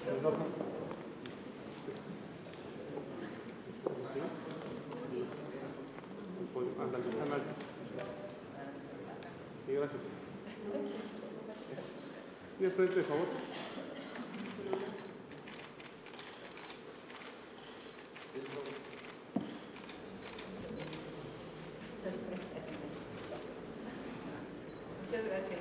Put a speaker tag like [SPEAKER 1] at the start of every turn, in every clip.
[SPEAKER 1] Sí, gracias. Y al frente, por favor.
[SPEAKER 2] Muchas gracias.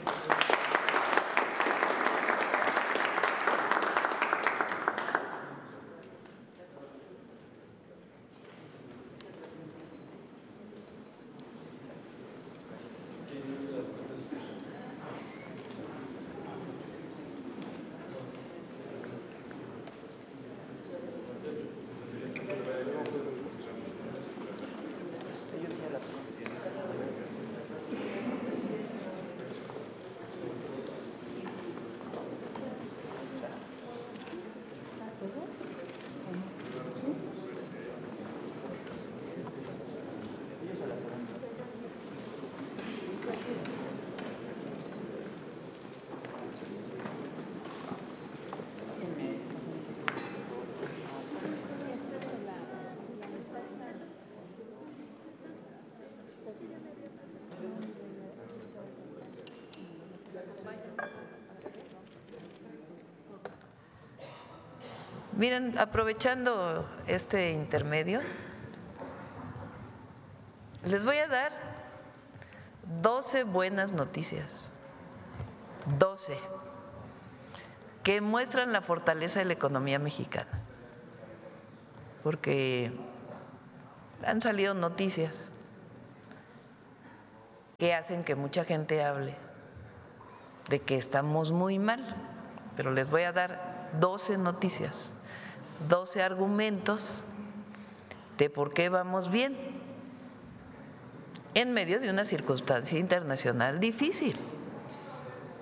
[SPEAKER 2] Miren, aprovechando este intermedio, les voy a dar 12 buenas noticias, 12, que muestran la fortaleza de la economía mexicana, porque han salido noticias que hacen que mucha gente hable de que estamos muy mal, pero les voy a dar 12 noticias, 12 argumentos de por qué vamos bien en medio de una circunstancia internacional difícil.